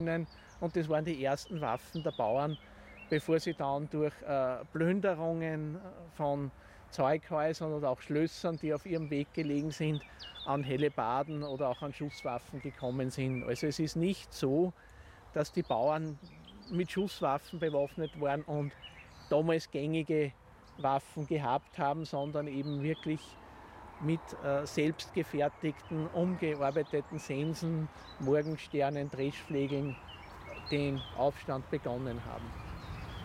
Und das waren die ersten Waffen der Bauern, bevor sie dann durch Plünderungen von Zeughäusern oder auch Schlössern, die auf ihrem Weg gelegen sind, an Hellebarden oder auch an Schusswaffen gekommen sind. Also es ist nicht so, dass die Bauern mit Schusswaffen bewaffnet waren und damals gängige Waffen gehabt haben, sondern eben wirklich mit selbstgefertigten, umgearbeiteten Sensen, Morgensternen, Dreschflegeln den Aufstand begonnen haben.